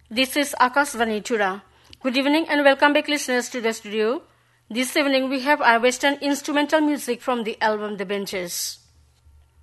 This is Akashvani Tura. Good evening and welcome back listeners to the studio. This evening we have our Western instrumental music from the album The Benches.